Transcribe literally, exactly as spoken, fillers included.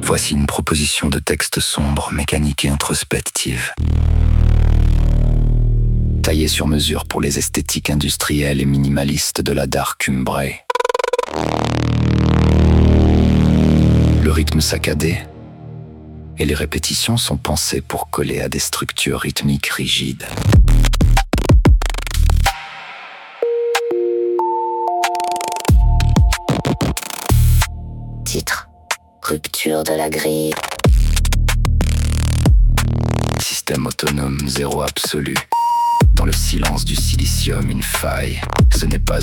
Voici une proposition de texte sombre, mécanique et introspective. Taillée sur mesure pour les esthétiques industrielles et minimalistes de la dark umbrée. Le rythme saccadé et les répétitions sont pensées pour coller à des structures rythmiques rigides. Titre: Rupture de la grille. Système autonome, zéro absolu. Dans le silence du silicium, une faille. Ce n'est pas